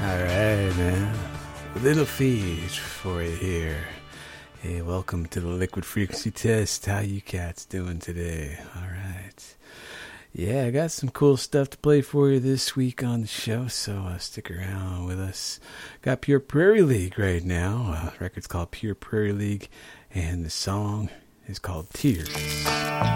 Alright, man. Little feed for you here. Hey, welcome to the Liquid Frequency Test. How you cats doing today? Alright. Yeah, I got some cool stuff to play for you this week on the show, so stick around with us. Got Pure Prairie League right now. Record's called Pure Prairie League, and the song is called Tears.